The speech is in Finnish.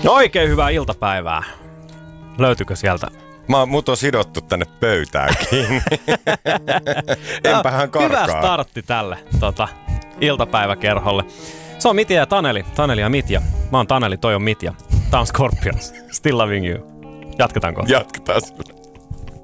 No oikein hyvää iltapäivää. Löytyykö sieltä? Mut on sidottu tänne pöytään kiinni. Enpähän karkaa. Hyvä startti tälle iltapäiväkerholle. Se on Mitja ja Taneli. Taneli ja Mitja. Mä oon Taneli, toi on Mitja. Tää on Scorpions. Still Loving You. Jatketaanko? Jatketaan.